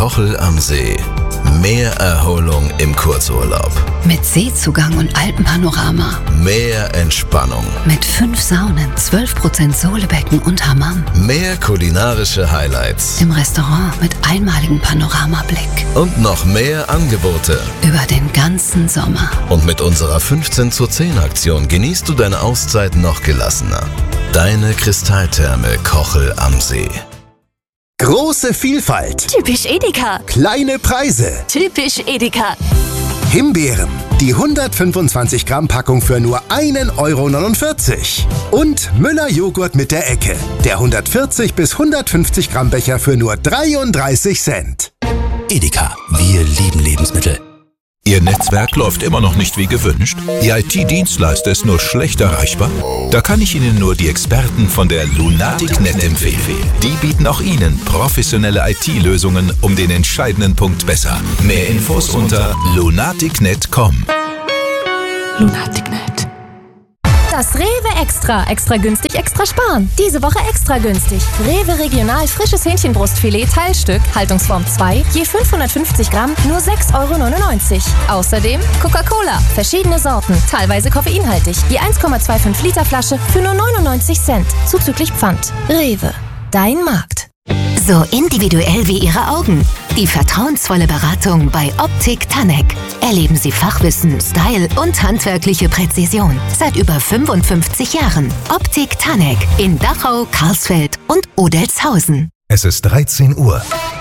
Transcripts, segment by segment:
Kochel am See. Mehr Erholung im Kurzurlaub. Mit Seezugang und Alpenpanorama. Mehr Entspannung. Mit 5 Saunen, 12% Solebecken und Hammam. Mehr kulinarische Highlights. Im Restaurant mit einmaligem Panoramablick. Und noch mehr Angebote. Über den ganzen Sommer. Und mit unserer 15:10 Aktion genießt du deine Auszeit noch gelassener. Deine Kristalltherme Kochel am See. Große Vielfalt. Typisch Edeka. Kleine Preise. Typisch Edeka. Himbeeren. Die 125 Gramm Packung für nur 1,49 €. Und Müller Joghurt mit der Ecke. Der 140 bis 150 Gramm Becher für nur 33 Cent. Edeka. Wir lieben Lebensmittel. Ihr Netzwerk läuft immer noch nicht wie gewünscht? Ihr IT-Dienstleister ist nur schlecht erreichbar? Da kann ich Ihnen nur die Experten von der Lunatic.net empfehlen. Die bieten auch Ihnen professionelle IT-Lösungen um den entscheidenden Punkt besser. Mehr Infos unter lunatic.net.com. Lunatic.net. Das Rewe Extra. Extra günstig, extra sparen. Diese Woche extra günstig. Rewe Regional frisches Hähnchenbrustfilet Teilstück, Haltungsform 2, je 550 Gramm, nur 6,99 €. Außerdem Coca-Cola, verschiedene Sorten, teilweise koffeinhaltig, je 1,25 Liter Flasche für nur 99 Cent, zuzüglich Pfand. Rewe, dein Markt. So individuell wie Ihre Augen. Die vertrauensvolle Beratung bei Optik Tanek. Erleben Sie Fachwissen, Style und handwerkliche Präzision. Seit über 55 Jahren. Optik Tanek in Dachau, Karlsfeld und Odelshausen. Es ist 13 Uhr.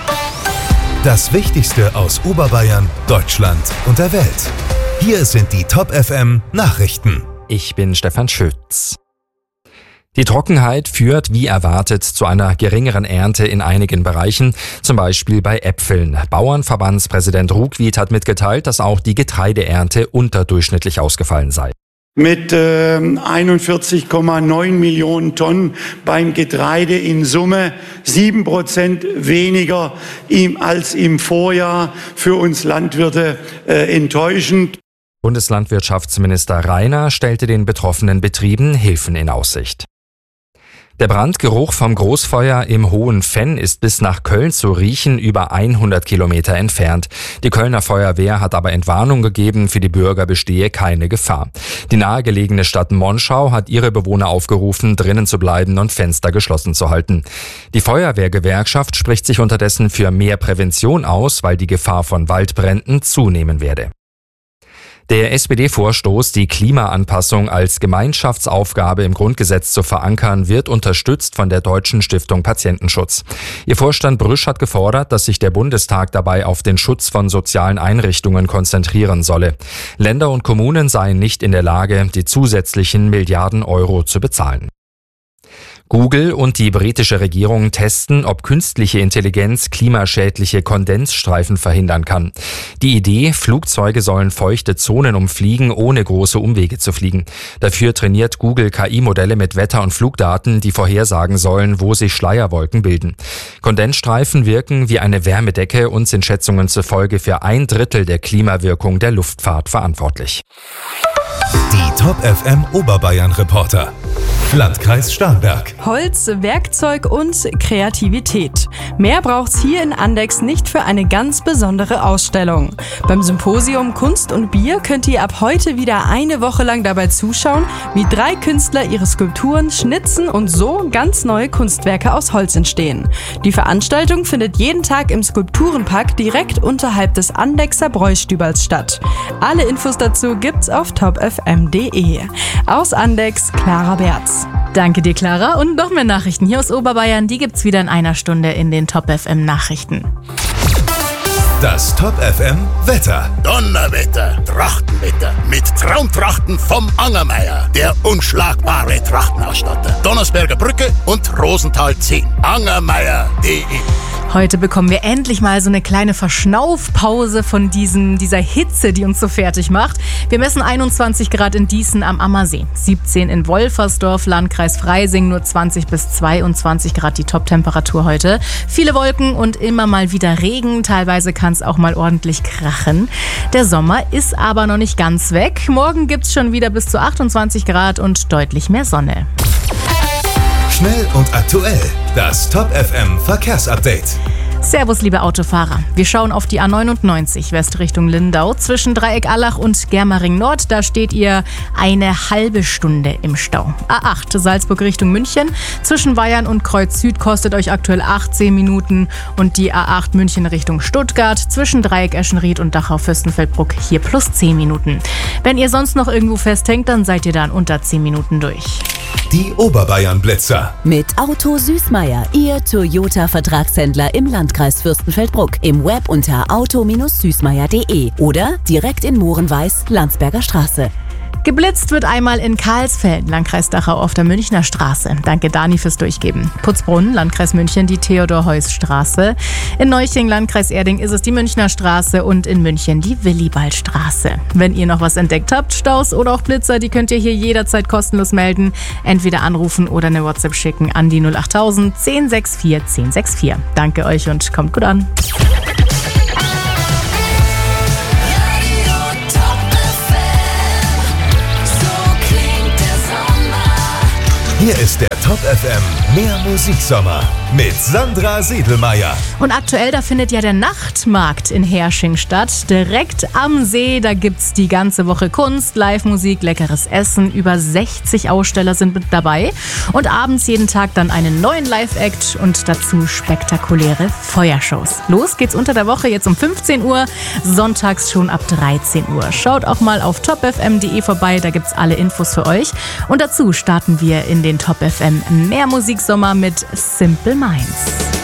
Das Wichtigste aus Oberbayern, Deutschland und der Welt. Hier sind die Top FM Nachrichten. Ich bin Stefan Schütz. Die Trockenheit führt, wie erwartet, zu einer geringeren Ernte in einigen Bereichen, zum Beispiel bei Äpfeln. Bauernverbandspräsident Ruckwied hat mitgeteilt, dass auch die Getreideernte unterdurchschnittlich ausgefallen sei. Mit 41,9 Millionen Tonnen beim Getreide in Summe 7% weniger als im Vorjahr. Für uns Landwirte enttäuschend. Bundeslandwirtschaftsminister Rainer stellte den betroffenen Betrieben Hilfen in Aussicht. Der Brandgeruch vom Großfeuer im Hohen Venn ist bis nach Köln zu riechen, über 100 Kilometer entfernt. Die Kölner Feuerwehr hat aber Entwarnung gegeben, für die Bürger bestehe keine Gefahr. Die nahegelegene Stadt Monschau hat ihre Bewohner aufgerufen, drinnen zu bleiben und Fenster geschlossen zu halten. Die Feuerwehrgewerkschaft spricht sich unterdessen für mehr Prävention aus, weil die Gefahr von Waldbränden zunehmen werde. Der SPD-Vorstoß, die Klimaanpassung als Gemeinschaftsaufgabe im Grundgesetz zu verankern, wird unterstützt von der Deutschen Stiftung Patientenschutz. Ihr Vorstand Brüsch hat gefordert, dass sich der Bundestag dabei auf den Schutz von sozialen Einrichtungen konzentrieren solle. Länder und Kommunen seien nicht in der Lage, die zusätzlichen Milliarden Euro zu bezahlen. Google und die britische Regierung testen, ob künstliche Intelligenz klimaschädliche Kondensstreifen verhindern kann. Die Idee, Flugzeuge sollen feuchte Zonen umfliegen, ohne große Umwege zu fliegen. Dafür trainiert Google KI-Modelle mit Wetter- und Flugdaten, die vorhersagen sollen, wo sich Schleierwolken bilden. Kondensstreifen wirken wie eine Wärmedecke und sind Schätzungen zufolge für 1/3 der Klimawirkung der Luftfahrt verantwortlich. Die Top FM Oberbayern Reporter. Landkreis Starnberg. Holz, Werkzeug und Kreativität. Mehr braucht's hier in Andex nicht für eine ganz besondere Ausstellung. Beim Symposium Kunst und Bier könnt ihr ab heute wieder eine Woche lang dabei zuschauen, wie 3 Künstler ihre Skulpturen schnitzen und so ganz neue Kunstwerke aus Holz entstehen. Die Veranstaltung findet jeden Tag im Skulpturenpark direkt unterhalb des Andexer Bräustübals statt. Alle Infos dazu gibt's auf topfm.de. Aus Andex, Clara Berz. Danke dir, Clara. Und noch mehr Nachrichten hier aus Oberbayern, die gibt's wieder in einer Stunde in den Top FM Nachrichten. Das Top FM Wetter. Donnerwetter, Trachtenwetter mit Traumtrachten vom Angermeier, der unschlagbare Trachtenausstatter. Donnersberger Brücke und Rosenthal 10. Angermeier.de. Heute bekommen wir endlich mal so eine kleine Verschnaufpause von dieser Hitze, die uns so fertig macht. Wir messen 21 Grad in Dießen am Ammersee, 17 in Wolfersdorf, Landkreis Freising, nur 20 bis 22 Grad die Top-Temperatur heute. Viele Wolken und immer mal wieder Regen, teilweise kann es auch mal ordentlich krachen. Der Sommer ist aber noch nicht ganz weg. Morgen gibt's schon wieder bis zu 28 Grad und deutlich mehr Sonne. Schnell und aktuell. Das Top FM Verkehrsupdate. Servus, liebe Autofahrer. Wir schauen auf die A99 Westrichtung Lindau. Zwischen Dreieck Allach und Germering Nord, da steht ihr eine halbe Stunde im Stau. A8 Salzburg Richtung München. Zwischen Weyern und Kreuz Süd kostet euch aktuell 18 Minuten. Und die A8 München Richtung Stuttgart. Zwischen Dreieck Eschenried und Dachau-Fürstenfeldbruck hier plus 10 Minuten. Wenn ihr sonst noch irgendwo festhängt, dann seid ihr dann unter 10 Minuten durch. Die Oberbayern-Blitzer. Mit Auto Süßmeier, Ihr Toyota-Vertragshändler im Landkreis Fürstenfeldbruck. Im Web unter auto-süßmeier.de oder direkt in Mohrenweiß, Landsberger Straße. Geblitzt wird einmal in Karlsfeld, Landkreis Dachau auf der Münchner Straße. Danke Dani fürs Durchgeben. Putzbrunn, Landkreis München, die Theodor-Heuss-Straße. In Neuching, Landkreis Erding, ist es die Münchner Straße und in München die Willibald-Straße. Wenn ihr noch was entdeckt habt, Staus oder auch Blitzer, die könnt ihr hier jederzeit kostenlos melden. Entweder anrufen oder eine WhatsApp schicken an die 08000 1064 1064. Danke euch und kommt gut an. Hier ist der Top FM Mehr Musiksommer mit Sandra Siedelmeier. Und aktuell, da findet ja der Nachtmarkt in Hersching statt. Direkt am See, da gibt's die ganze Woche Kunst, Live-Musik, leckeres Essen. Über 60 Aussteller sind mit dabei. Und abends jeden Tag dann einen neuen Live-Act und dazu spektakuläre Feuershows. Los geht's unter der Woche jetzt um 15 Uhr, sonntags schon ab 13 Uhr. Schaut auch mal auf topfm.de vorbei, da gibt's alle Infos für euch. Und dazu starten wir in den Top FM Mehr Musiksommer mit Simple Minds.